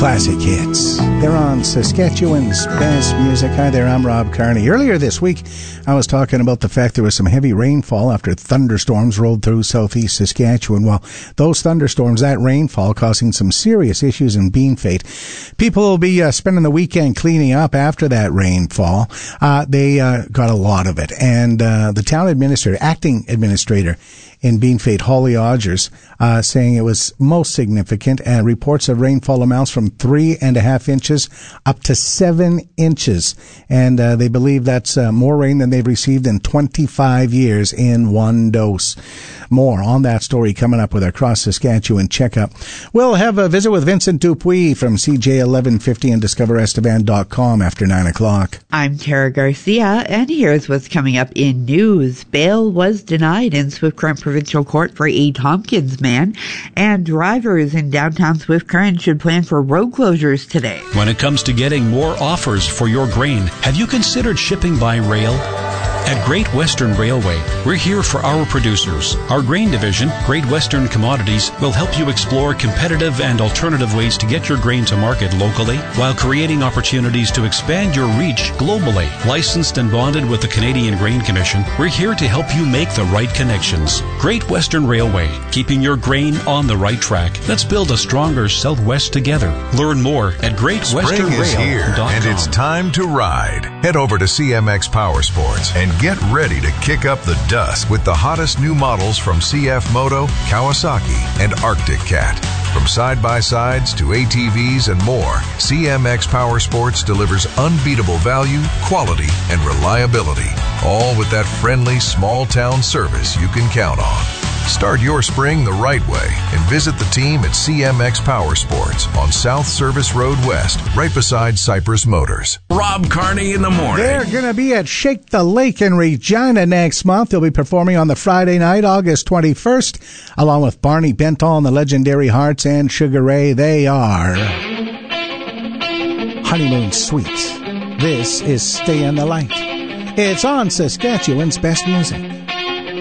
classic hits. They're on Saskatchewan's Best Music. Hi there, I'm Rob Carney. Earlier this week, I was talking about the fact there was some heavy rainfall after thunderstorms rolled through southeast Saskatchewan. Well, those thunderstorms, that rainfall, causing some serious issues in Beanfate. People will be spending the weekend cleaning up after that rainfall. They got a lot of it. And the town administrator, acting administrator in Beanfate, Holly Odgers, saying it was most significant, and reports of rainfall amounts from 3.5 inches up to 7 inches. And they believe that's more rain than they've received in 25 years in one dose. More on that story coming up with our Cross Saskatchewan checkup. We'll have a visit with Vincent Dupuis from CJ 1150 and DiscoverEstevan.com after 9 o'clock. I'm Tara Garcia, and here's what's coming up in news. Bail was denied in Swift Current Provincial Court for a Tompkins man, and drivers in downtown Swift Current should plan for road closures today. When it comes to getting more offers for your grain, have you considered shipping by rail? At Great Western Railway, we're here for our producers. Our grain division, Great Western Commodities, will help you explore competitive and alternative ways to get your grain to market locally while creating opportunities to expand your reach globally. Licensed and bonded with the Canadian Grain Commission, we're here to help you make the right connections. Great Western Railway, keeping your grain on the right track. Let's build a stronger Southwest together. Learn more at greatwesternrail.com. Spring is here, and it's time to ride. Head over to CMX Power Sports and get ready to kick up the dust with the hottest new models from CF Moto, Kawasaki, and Arctic Cat. From side-by-sides to ATVs and more, CMX Power Sports delivers unbeatable value, quality, and reliability, all with that friendly small-town service you can count on. Start your spring the right way and visit the team at CMX Power Sports on South Service Road West, right beside Cypress Motors. Rob Carney in the morning. They're going to be at Shake the Lake in Regina next month. They'll be performing on the Friday night, August 21st, along with Barney Bentall and the legendary Hearts and Sugar Ray. They are Honeymoon Suite. This is Stay in the Light. It's on Saskatchewan's Best Music.